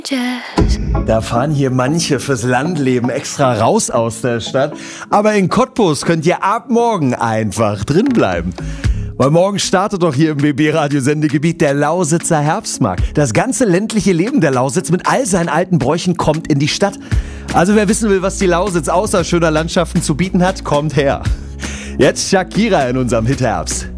Da fahren hier manche fürs Landleben extra raus aus der Stadt. Aber in Cottbus könnt ihr ab morgen einfach drin bleiben. Weil morgen startet doch hier im BB-Radio-Sendegebiet der Lausitzer Herbstmarkt. Das ganze ländliche Leben der Lausitz mit all seinen alten Bräuchen kommt in die Stadt. Also wer wissen will, was die Lausitz außer schöner Landschaften zu bieten hat, kommt her. Jetzt Shakira in unserem Hit Herbst.